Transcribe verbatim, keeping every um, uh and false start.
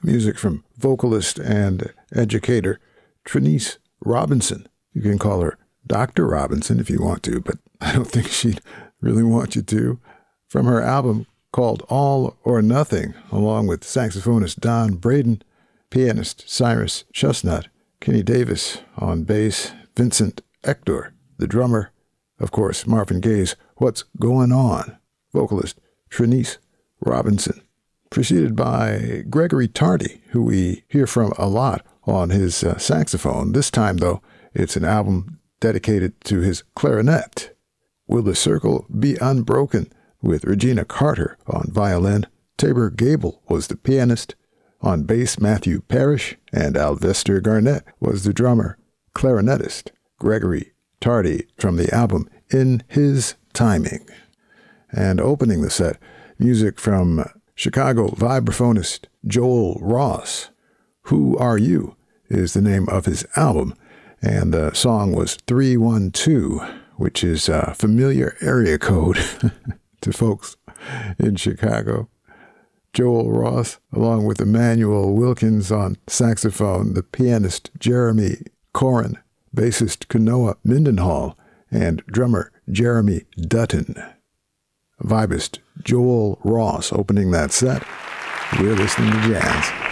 music from vocalist and educator Trinice Robinson. You can call her Doctor Robinson if you want to, but I don't think she'd really want you to. From her album called All or Nothing, along with saxophonist Don Braden, pianist Cyrus Chestnut, Kenny Davis on bass, Vincent Ector, the drummer, of course, Marvin Gaye's What's Going On, vocalist Trinice Robinson, preceded by Gregory Tardy, who we hear from a lot on his uh, saxophone. This time, though, it's an album dedicated to his clarinet. Will the Circle Be Unbroken, with Regina Carter on violin. Tabor Gable was the pianist. On bass, Matthew Parrish, and Alvester Garnett was the drummer. Clarinetist Gregory Tardy from the album In His Timing. And opening the set, music from Chicago vibraphonist Joel Ross. Who Are You is the name of his album, and the song was three one two, which is a familiar area code to folks in Chicago. Joel Ross, along with Emmanuel Wilkins on saxophone, the pianist Jeremy Corin, bassist Kanoa Mindenhall, and drummer Jeremy Dutton. Vibist Joel Ross opening that set. We're listening to jazz.